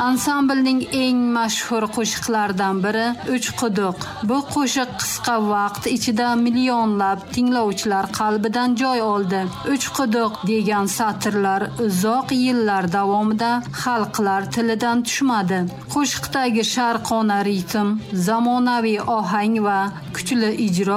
Ansamblning eng mashhur qo'shiqlaridan biri Uch quduq. Bu qo'shiq qisqa vaqt ichida millionlab tinglovchilar qalbidan joy oldi. Uch quduq degan satrlar uzoq yillar davomida xalqlar tilidan tushmadi. Qo'shiqdagi sharqona ritm, zamonaviy ohang va kuchli ijro